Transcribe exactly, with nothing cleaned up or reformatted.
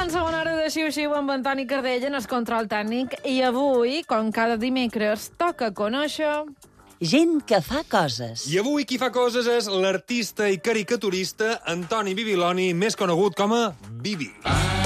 en segona hora de Xiu-Xiu amb Antoni Cardell en el control tècnic. I avui, com cada dimecres, toca conèixer... Gent que fa coses. I avui qui fa coses és l'artista i caricaturista Antoni Bibiloni, més conegut com a Bibi.